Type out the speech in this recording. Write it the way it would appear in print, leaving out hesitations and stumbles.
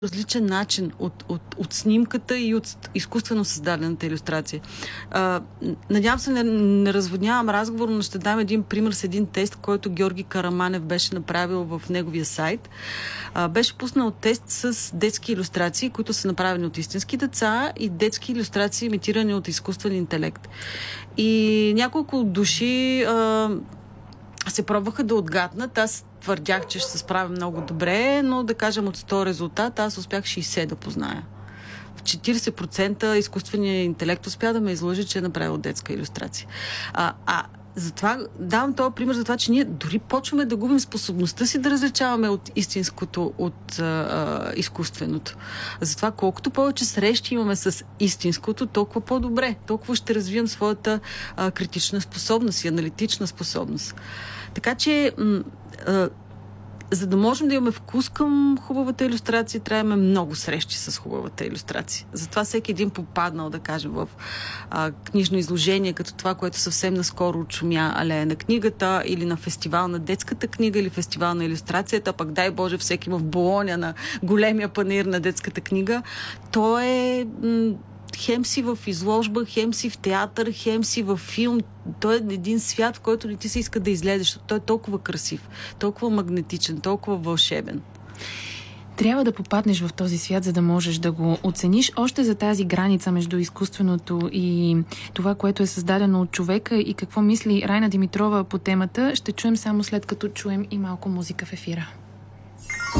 различен начин от снимката и от изкуствено създадената илюстрация. Надявам се, не разводнявам разговор, но ще дам един пример с един тест, който Георги Караманев беше направил в неговия сайт. Беше пуснал тест с детски илюстрации, които са направени от истински деца и детски илюстрации, имитирани от изкуствен интелект. И няколко души се пробваха да отгаднат. Аз твърдях, че ще се справя много добре, но да кажем от 100 резултата, аз успях 60 да позная. В 40% изкуственият интелект успя да ме излъжи, че е направил детска илюстрация. Затова давам този пример за това, че ние дори почваме да губим способността си да различаваме от истинското от изкуственото. Затова колкото повече срещи имаме с истинското, толкова по-добре. Толкова ще развием своята критична способност и аналитична способност. Така че за да можем да имаме вкус към хубавата илюстрация, трябва да имаме много срещи с хубавата илюстрация. Затова всеки един попаднал, да кажем, в книжно изложение, като това, което съвсем наскоро отшумя алея на книгата, или на фестивал на детската книга, или фестивал на илюстрацията, пък дай Боже всеки в Болоня на големия панаир на детската книга, то е хем си в изложба, хем си в театър, хем си в филм. Той е един свят, в който не ти се иска да излезеш, защото той е толкова красив, толкова магнетичен, толкова вълшебен. Трябва да попаднеш в този свят, за да можеш да го оцениш. Още за тази граница между изкуственото и това, което е създадено от човека и какво мисли Райна Димитрова по темата, ще чуем само след като чуем и малко музика в ефира.